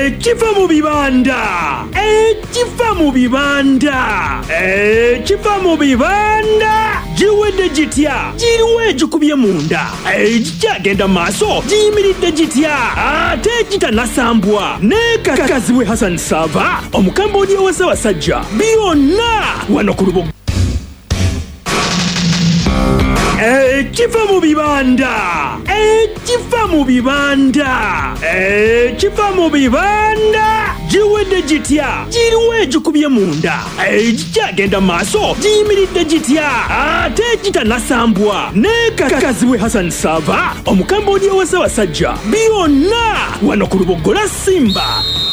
Ekiva mu bibanda. Ekiva mu bibanda. Ekiva mu bibanda. Giwedde gitya. Giriwo egikubye munda. Ekikyagenda maaso giyimiridde gitya. Ate kitanasambwa. Ne kakazibwe Hassan Sava omukambodiya wa Ssaabasajja. Byonna wano ku Lubogo. Ekiva mu bibanda. Ekiva mu bibanda. Ekiva mu bibanda. Giwedde gitya. Giriwo egikubye munda. Ekikyagenda maaso giyimiridde gitya. Ate kitanasambwa. Ne kakazibwe Hassan Sava omukambodiya wa Ssaabasajja. Byonna wano ku Lubogo lwa Simba.